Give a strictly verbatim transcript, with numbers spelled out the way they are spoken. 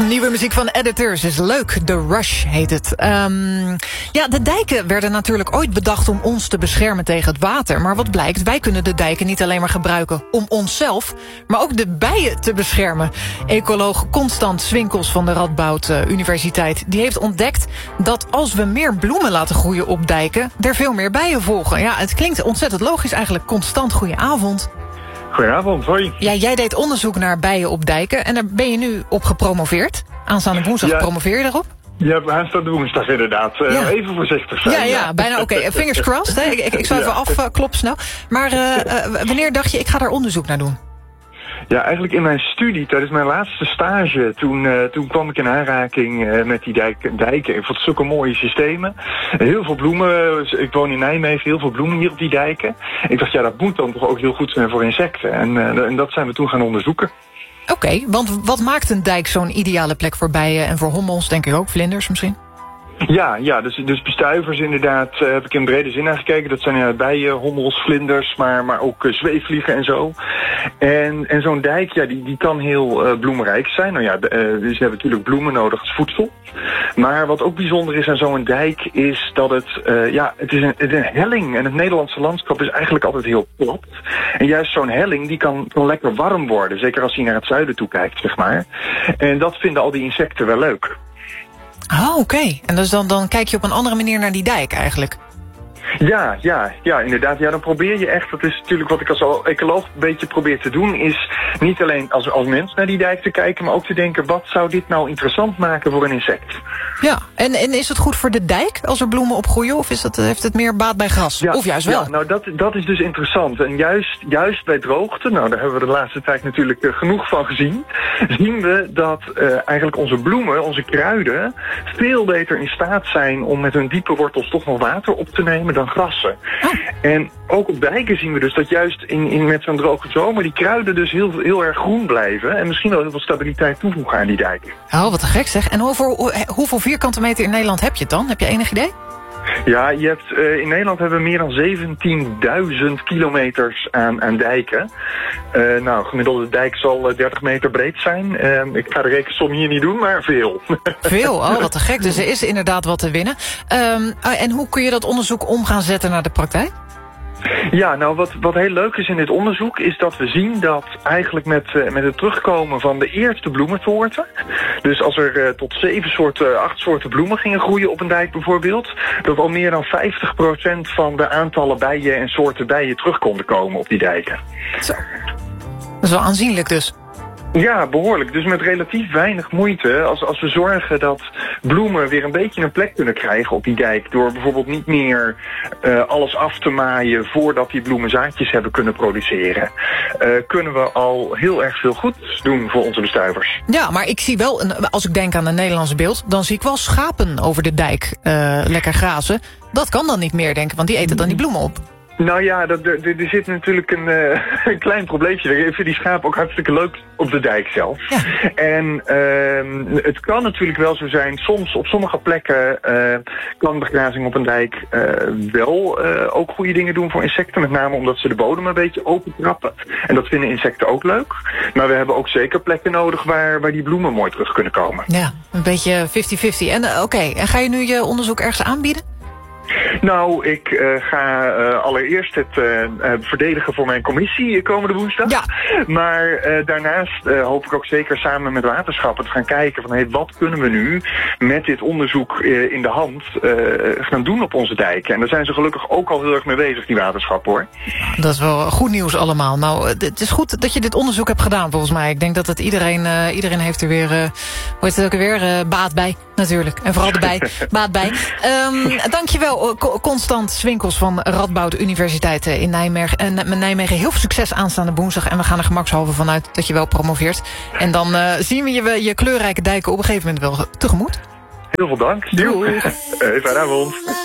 Nieuwe muziek van Editors is leuk. The Rush heet het. Um, ja, de dijken werden natuurlijk ooit bedacht om ons te beschermen tegen het water. Maar wat blijkt, wij kunnen de dijken niet alleen maar gebruiken om onszelf, maar ook de bijen te beschermen. Ecoloog Constant Swinkels van de Radboud uh, Universiteit, die heeft ontdekt dat als we meer bloemen laten groeien op dijken, er veel meer bijen volgen. Ja, het klinkt ontzettend logisch eigenlijk. Constant, goedenavond. Goedenavond, hoi. Ja, jij deed onderzoek naar bijen op dijken en daar ben je nu op gepromoveerd. Aanstaande woensdag ja. promoveer je erop? Ja, aanstaande woensdag inderdaad. Uh, ja. Even voorzichtig zijn. Ja, ja, ja. bijna oké. Okay. Fingers crossed. Hè. Ik, ik, ik zal even ja. afkloppen snel. Maar uh, uh, wanneer dacht je, ik ga daar onderzoek naar doen? Ja, eigenlijk in mijn studie, tijdens mijn laatste stage, toen, uh, toen kwam ik in aanraking uh, met die dijk, dijken. Ik vond het zulke mooie systemen. Heel veel bloemen, ik woon in Nijmegen, heel veel bloemen hier op die dijken. Ik dacht, ja, dat moet dan toch ook heel goed zijn voor insecten. En, uh, en dat zijn we toen gaan onderzoeken. Oké, okay, want wat maakt een dijk zo'n ideale plek voor bijen en voor hommels, denk ik ook, vlinders misschien? Ja, ja dus, dus bestuivers inderdaad uh, heb ik in brede zin naar gekeken. Dat zijn ja, bijen, hommels, vlinders, maar, maar ook uh, zweefvliegen en zo. En, en zo'n dijk, ja, die, die kan heel uh, bloemrijk zijn. Nou ja, de, uh, dus ze hebben natuurlijk bloemen nodig als voedsel. Maar wat ook bijzonder is aan zo'n dijk is dat het, uh, ja, het is een, het is een helling. En het Nederlandse landschap is eigenlijk altijd heel plat. En juist zo'n helling, die kan, kan lekker warm worden. Zeker als hij naar het zuiden toe kijkt, zeg maar. En dat vinden al die insecten wel leuk. Oh, oké. Okay. En dus dan, dan kijk je op een andere manier naar die dijk eigenlijk? Ja, ja, ja, inderdaad. Ja, dan probeer je echt, dat is natuurlijk wat ik als ecoloog een beetje probeer te doen, is niet alleen als, als mens naar die dijk te kijken, maar ook te denken, wat zou dit nou interessant maken voor een insect? Ja, en, en is het goed voor de dijk als er bloemen opgroeien, of is dat, heeft het meer baat bij gras? Ja, of juist wel? Ja, nou dat, dat is dus interessant. En juist, juist bij droogte, nou daar hebben we de laatste tijd natuurlijk uh, genoeg van gezien, zien we dat uh, eigenlijk onze bloemen, onze kruiden, veel beter in staat zijn om met hun diepe wortels toch nog water op te nemen dan grassen. Oh. En ook op dijken zien we dus dat juist in, in met zo'n droge zomer die kruiden dus heel, heel erg groen blijven en misschien wel heel veel stabiliteit toevoegen aan die dijken. Oh, wat te gek zeg. En hoeveel, hoeveel vierkante meter in Nederland heb je het dan? Heb je enig idee? Ja, je hebt, uh, in Nederland hebben we meer dan zeventienduizend kilometers aan, aan dijken. Uh, nou, gemiddelde dijk zal uh, dertig meter breed zijn. Uh, ik ga de rekensom hier niet doen, maar veel. Veel? Oh, wat te gek. Dus er is inderdaad wat te winnen. Um, en hoe kun je dat onderzoek om gaan zetten naar de praktijk? Ja, nou wat, wat heel leuk is in dit onderzoek is dat we zien dat eigenlijk met, uh, met het terugkomen van de eerste bloemensoorten, dus als er uh, tot zeven soorten, acht soorten bloemen gingen groeien op een dijk bijvoorbeeld, dat al meer dan vijftig procent van de aantallen bijen en soorten bijen terug konden komen op die dijken. Zo. Dat is wel aanzienlijk dus. Ja, behoorlijk. Dus met relatief weinig moeite, als, als we zorgen dat bloemen weer een beetje een plek kunnen krijgen op die dijk, door bijvoorbeeld niet meer uh, alles af te maaien voordat die bloemen zaadjes hebben kunnen produceren, uh, kunnen we al heel erg veel goeds doen voor onze bestuivers. Ja, maar ik zie wel, als ik denk aan een Nederlandse beeld, dan zie ik wel schapen over de dijk uh, lekker grazen. Dat kan dan niet meer, denk ik, want die eten dan die bloemen op. Nou ja, dat, er, er zit natuurlijk een, uh, een klein probleempje. Ik vind die schapen ook hartstikke leuk op de dijk zelf. Ja. En uh, het kan natuurlijk wel zo zijn, soms op sommige plekken uh, kan begrazing op een dijk uh, wel uh, ook goede dingen doen voor insecten. Met name omdat ze de bodem een beetje opentrappen. En dat vinden insecten ook leuk. Maar we hebben ook zeker plekken nodig waar, waar die bloemen mooi terug kunnen komen. Ja, een beetje fifty fifty. En uh, oké, okay. En ga je nu je onderzoek ergens aanbieden? Nou, ik uh, ga uh, allereerst het uh, uh, verdedigen voor mijn commissie komende woensdag. Ja. Maar uh, daarnaast uh, hoop ik ook zeker samen met waterschappen te gaan kijken van hey, wat kunnen we nu met dit onderzoek uh, in de hand uh, gaan doen op onze dijken. En daar zijn ze gelukkig ook al heel erg mee bezig, die waterschappen hoor. Dat is wel goed nieuws allemaal. Nou, het is goed dat je dit onderzoek hebt gedaan volgens mij. Ik denk dat het iedereen, uh, iedereen heeft er weer, uh, hoe heet het ook weer, uh, baat bij natuurlijk. En vooral erbij, baat bij. Um, dankjewel. Constant Swinkels van Radboud Universiteit in Nijmegen. En met Nijmegen heel veel succes aanstaande woensdag. En we gaan er gemakshalve vanuit dat je wel promoveert. En dan uh, zien we je, je kleurrijke dijken op een gegeven moment wel tegemoet. Heel veel dank. Doei. Hey, fijne avond.